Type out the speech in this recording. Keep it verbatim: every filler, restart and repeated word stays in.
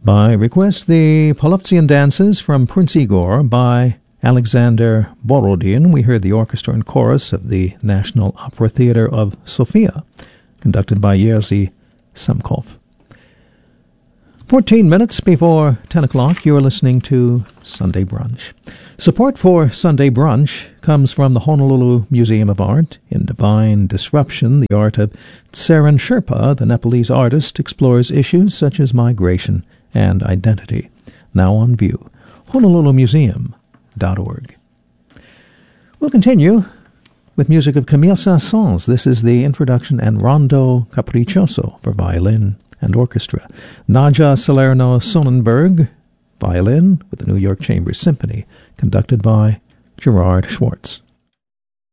By request, the Polovtsian Dances from Prince Igor by Alexander Borodin. We heard the orchestra and chorus of the National Opera Theatre of Sofia, conducted by Jerzy Samkov. Fourteen minutes before ten o'clock, you're listening to Sunday Brunch. Support for Sunday Brunch comes from the Honolulu Museum of Art. In Divine Disruption, the art of Tsaran Sherpa, the Nepalese artist, explores issues such as migration and identity. Now on view, honolulu museum dot org. We'll continue with music of Camille Saint-Saëns. This is the introduction and Rondo Capriccioso for violin and orchestra. Nadja Salerno Sonnenberg, violin with the New York Chamber Symphony, conducted by Gerard Schwartz.